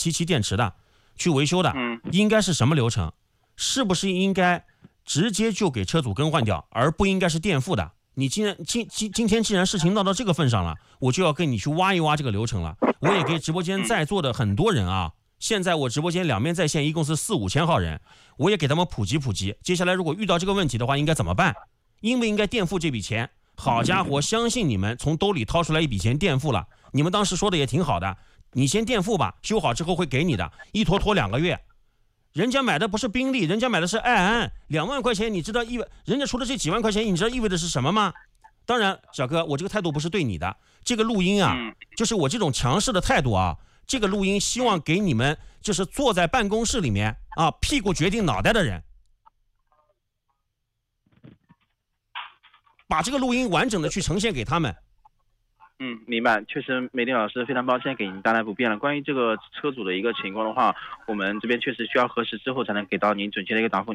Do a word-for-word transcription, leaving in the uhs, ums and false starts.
七七电池的，去维修的， 嗯， 应该是什么流程？是不是应该直接就给车主更换掉，而不应该是垫付的？你今然今今今天既然事情闹到这个份上了，我就要跟你去挖一挖这个流程了。我也给直播间在座的很多人啊，现在我直播间两面在线一共是四五千号人，我也给他们普及普及。接下来如果遇到这个问题的话，应该怎么办？应不应该垫付这笔钱？好家伙，相信你们从兜里掏出来一笔钱垫付了，你们当时说的也挺好的，你先垫付吧，修好之后会给你的，一拖拖两个月。人家买的不是宾利，人家买的是爱安，两万块钱，你知道意味人家除了这几万块钱，你知道意味着是什么吗？当然，小哥，我这个态度不是对你的，这个录音啊，就是我这种强势的态度啊，这个录音希望给你们，就是坐在办公室里面啊，屁股决定脑袋的人，把这个录音完整的去呈现给他们。 嗯，明白。确实，梅林老师非常抱歉给您带来不便了。关于这个车主的一个情况的话，我们这边确实需要核实之后才能给到您准确的一个答复。